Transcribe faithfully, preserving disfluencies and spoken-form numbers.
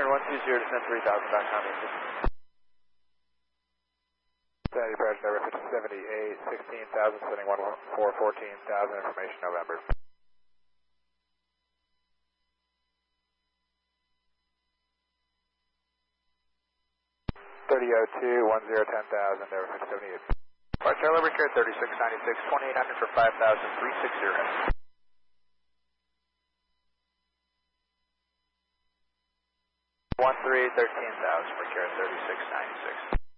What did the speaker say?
one two zero, descent three thousand dot com. Sandy Approach number fifty seventy-eight, sixteen thousand, sending one four fourteen thousand, information November. thirty oh two, one zero ten thousand, number fifty seventy-eight. Alright, Charlie Ricker, thirty-six ninety-six, twenty-eight hundred for five thousand, three sixty. one three, thirteen thousand, Ricker, thirty-six ninety-six.